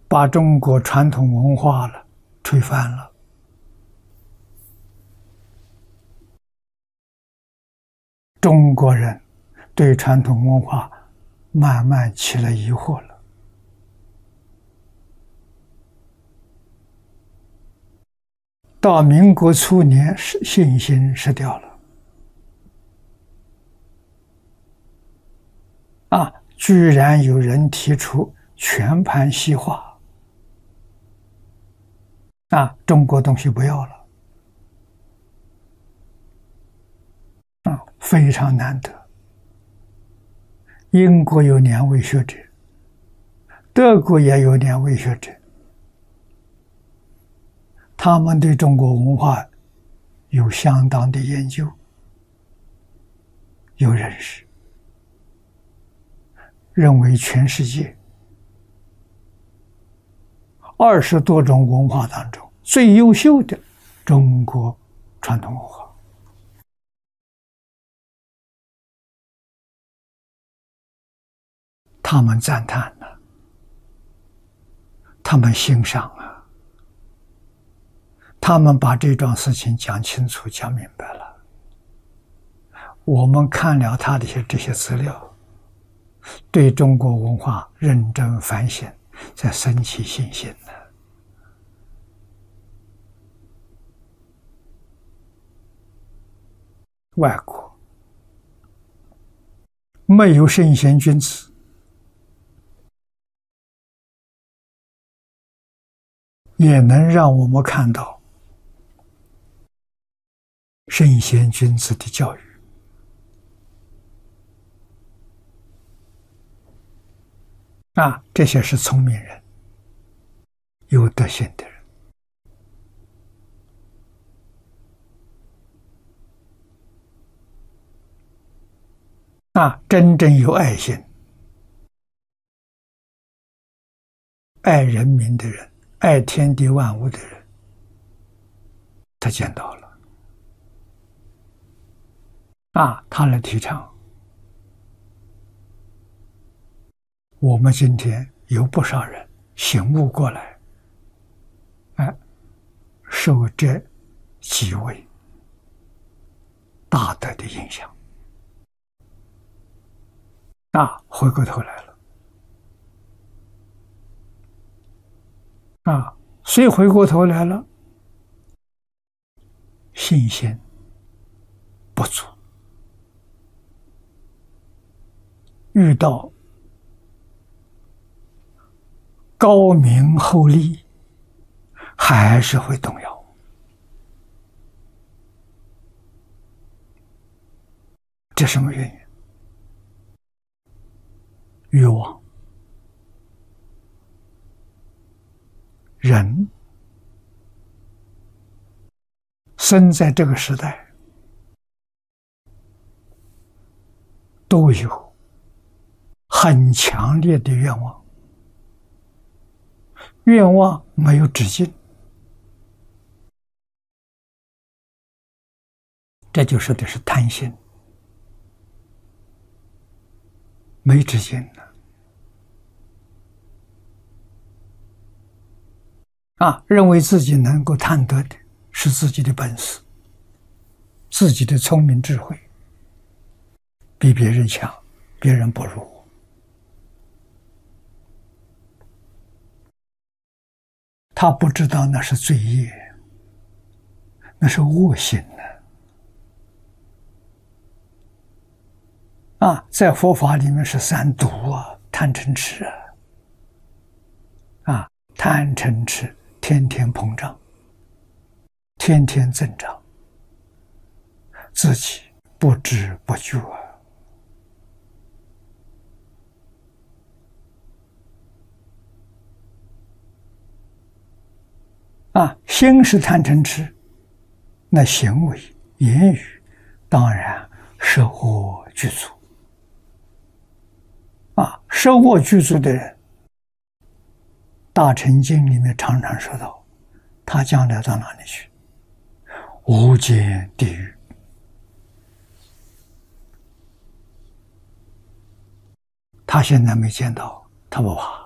把中国传统文化了推翻了。中国人对传统文化慢慢起了疑惑了。到民国初年，信心失掉了。居然有人提出全盘西化，中国东西不要了，非常难得。英国有2位学者，德国也有2位学者，他们对中国文化有相当的研究，有认识，认为全世界20多种文化当中最优秀的中国传统文化。他们赞叹了，他们欣赏啊，他们把这桩事情讲清楚、讲明白了。我们看了他的这些资料，对中国文化认真反省，才升起信心呢。外国没有圣贤君子，也能让我们看到圣贤君子的教育。这些是聪明人，有德行的人。真正有爱心、爱人民的人，爱天地万物的人，他见到了。他来提倡。我们今天有不少人醒悟过来，受这几位大德的影响，回过头来了。谁回过头来了？信心不足，遇到高明厚利，还是会动摇。这什么原因？欲望。人生在这个时代，都有很强烈的愿望，愿望没有止境，这就说的是贪心，没止境了。认为自己能够贪得的是自己的本事，自己的聪明智慧比别人强，别人不如我。他不知道那是罪业，那是恶行在佛法里面是3毒贪嗔痴贪嗔痴天天膨胀，天天增长，自己不知不觉心是贪嗔痴，那行为言语当然是恶具足。受恶具足的人，大乘经里面常常说到，他将来到哪里去？无间地狱。他现在没见到，他不怕。